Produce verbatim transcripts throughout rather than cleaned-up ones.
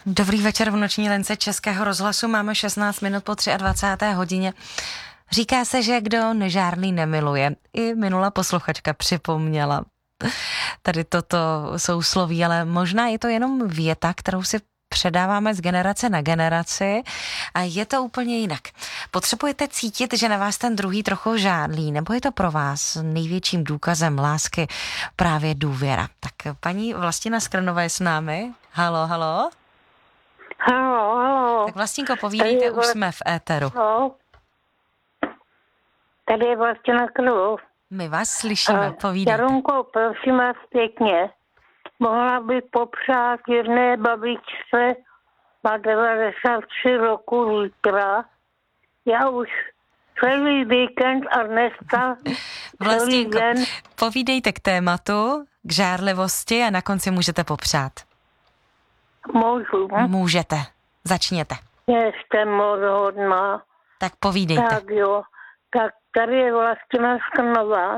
Dobrý večer v noční lence Českého rozhlasu. Máme šestnáct minut po dvacáté třetí hodině. Říká se, že kdo nežárlí nemiluje. I minulá posluchačka připomněla tady toto sousloví, ale možná je to jenom věta, kterou si předáváme z generace na generaci a je to úplně jinak. Potřebujete cítit, že na vás ten druhý trochu žádlí, nebo je to pro vás největším důkazem lásky právě důvěra? Tak paní Vlastina Skrnová je s námi. Halo, halo. Halo, halo. Tak Vlastínko, povídejte, už jsme v éteru. No. Tady je Vlastina Skrnová. My vás slyšíme, povídejte. Jarunko, prosím vás pěkně, mohla by popřát jedné babičce, má devadesát tři roku zítra. Já už celý víkend a dneska celý den. Povídejte k tématu, k žárlivosti a na konci můžete popřát. Můžu. Můžete. Začněte. Jste moc hodná. Tak povídejte. Tak jo. Tak tady je Vlastina Skrnová.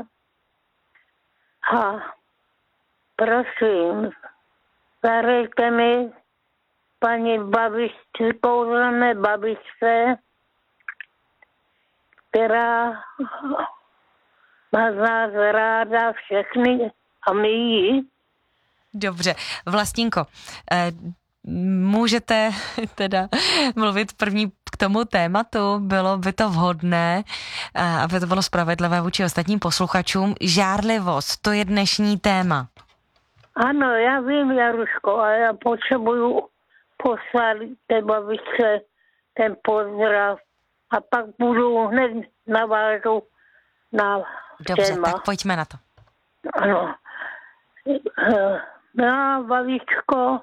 A prosím, zahrajte mi paní babičce, kouzelné babičce, která má z nás ráda všechny a my ji. Dobře. Vlastínko, eh, můžete teda mluvit první k tomu tématu, bylo by to vhodné, aby to bylo spravedlivé vůči ostatním posluchačům. Žárlivost, to je dnešní téma. Ano, já vím, Jaruško, a já potřebuju poslat té babičce ten pozdrav a pak budu hned navážu na Dobře, téma. tak pojďme na to. Ano. Milá babičko,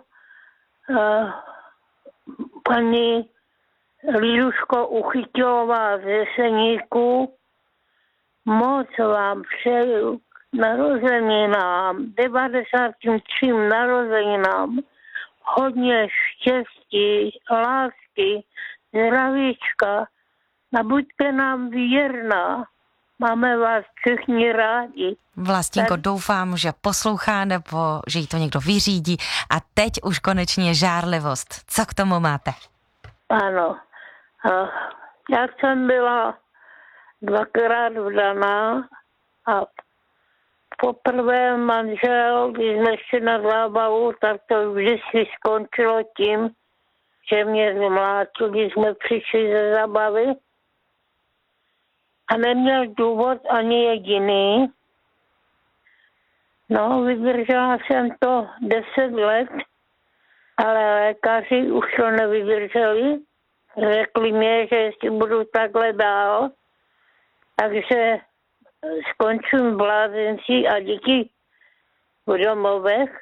paní Liduško Uchytilová z Jeseníku, moc vám přeju k narozeninám, devadesátým třetím narozeninám, hodně štěstí, lásky, zdravíčka a buďte nám věrná. Máme vás všichni rádi. Vlastínko, tak doufám, že poslouchá nebo že jí to někdo vyřídí. A teď už konečně žárlivost. Co k tomu máte? Ano. Já jsem byla dvakrát vdaná a poprvé manžel, když jsme šli na zábavu, tak to vždycky skončilo tím, že mě zmlátil, když jsme přišli ze zábavy. A neměl důvod ani jediný. No, vydržela jsem to deset let, ale lékaři už to nevydrželi. Řekli mě, že jestli budu takhle dál, takže skončím v blázenci a děti v domovech.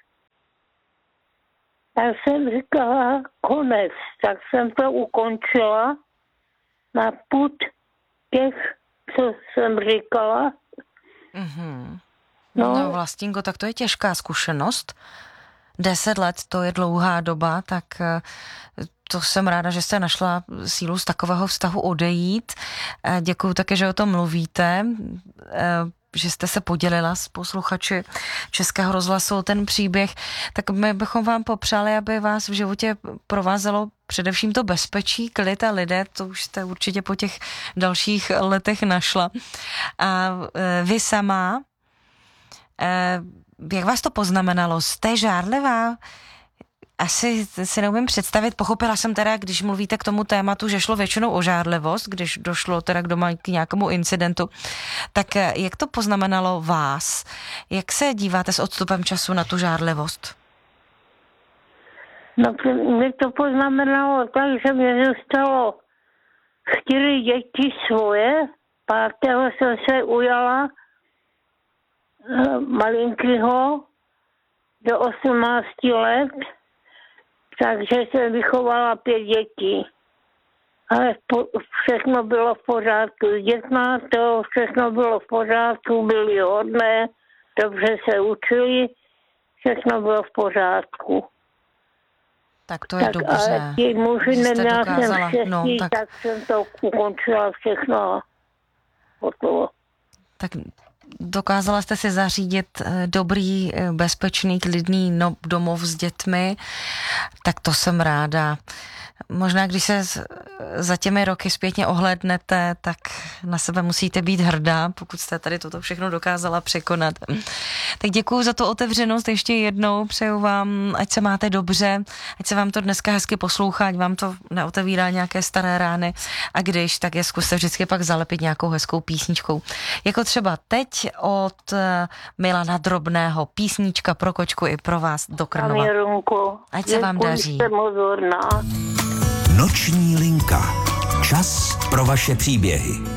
Tak jsem říkala konec, tak jsem to ukončila na put těch, co jsem říkala. Mm-hmm. No, no Vlastínko, tak to je těžká zkušenost. Deset let, to je dlouhá doba, tak to jsem ráda, že jste našla sílu z takového vztahu odejít. Děkuju také, že o tom mluvíte, že jste se podělila s posluchači Českého rozhlasu o ten příběh. Tak my bychom vám popřáli, aby vás v životě provázelo především to bezpečí, klid a lidé, to už jste určitě po těch dalších letech našla. A vy sama, jak vás to poznamenalo? Jste žárlivá? Asi si neumím představit. Pochopila jsem teda, když mluvíte k tomu tématu, že šlo většinou o žárlivost, když došlo teda k doma k nějakému incidentu. Tak jak to poznamenalo vás? Jak se díváte s odstupem času na tu žárlivost? No, mě to poznamenalo tak, že mě zůstalo čtyři děti svoje. Pátého jsem se ujala malinkýho do osmnácti let, takže jsem vychovala pět dětí. Ale všechno bylo v pořádku. S dětma to všechno bylo v pořádku, byli hodné, dobře se učili, všechno bylo v pořádku. Tak to je tak, dobře. Ale ti muži neměla jsem štěstí, no, tak... tak jsem to ukončila všechno. Hotovo. Tak dokázala jste si zařídit dobrý, bezpečný, klidný no, domov s dětmi, tak to jsem ráda. Možná, když se za těmi roky zpětně ohlédnete, tak na sebe musíte být hrdá, pokud jste tady toto všechno dokázala překonat. Tak děkuju za tu otevřenost ještě jednou, přeju vám, ať se máte dobře, ať se vám to dneska hezky poslouchá, ať vám to neotevírá nějaké staré rány a když, tak je zkuste vždycky pak zalepit nějakou hezkou písničkou. Jako třeba teď od Milana Drobného, písnička pro kočku i pro vás do Krnova. Ať se vám daří. Noční linka. Čas pro vaše příběhy.